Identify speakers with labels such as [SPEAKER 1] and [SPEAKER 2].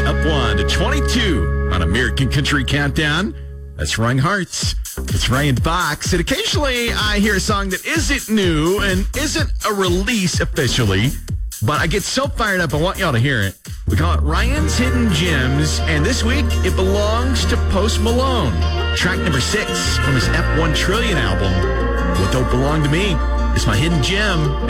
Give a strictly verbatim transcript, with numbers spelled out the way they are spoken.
[SPEAKER 1] Up one to twenty-two on American Country Countdown. That's Ryan Hartz. It's Ryan Fox. And occasionally I hear a song that isn't new and isn't a release officially, but I get so fired up, I want y'all to hear it. We call it Ryan's Hidden Gems, and this week it belongs to Post Malone. Track number six from his F one Trillion album. What Don't Belong to Me is my hidden gem.